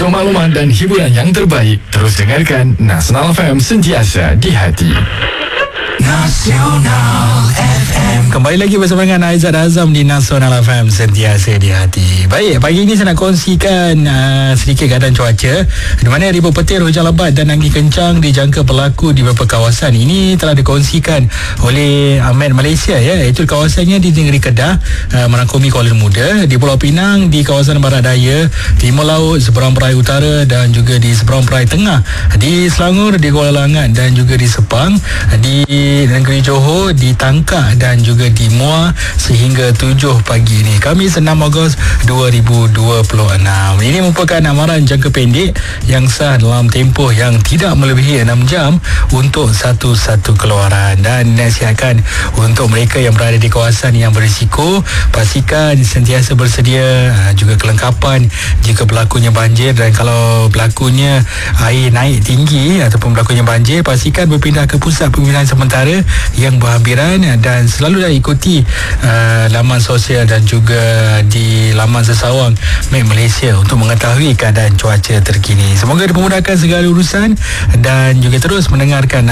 Untuk maklumat dan hiburan yang terbaik, terus dengarkan Nasional FM, sentiasa di hati. Nasional FM. Kembali lagi bersama dengan Aizat Azam di Nasional FM, sentiasa di hati. Baik, pagi ini saya nak kongsikan sedikit keadaan cuaca, di mana ribuan petir, hujan lebat dan angin kencang dijangka berlaku di beberapa kawasan. Ini telah dikongsikan oleh Met Malaysia, iaitu kawasannya di negeri Kedah, merangkumi Kuala Muda, di Pulau Pinang, di kawasan Barat Daya, Timur Laut, seberang perai utara dan juga di seberang perai tengah, di Selangor, di Kuala Langat dan juga di Sepang, di negeri Johor, di Tangkak dan juga di Muar sehingga 7 pagi ini, Khamis 6 Ogos 2026. Ini merupakan amaran jangka pendek yang sah dalam tempoh yang tidak melebihi 6 jam untuk satu-satu keluaran, dan dinasihatkan untuk mereka yang berada di kawasan yang berisiko, pastikan sentiasa bersedia juga kelengkapan jika berlakunya banjir, dan kalau berlakunya air naik tinggi ataupun berlakunya banjir, pastikan berpindah ke pusat pembinaan sementara yang berhampiran, dan selalu ikuti laman sosial dan juga di laman sesawang Met Malaysia untuk mengetahui keadaan cuaca terkini. Semoga dipermudahkan segala urusan dan juga terus mendengarkan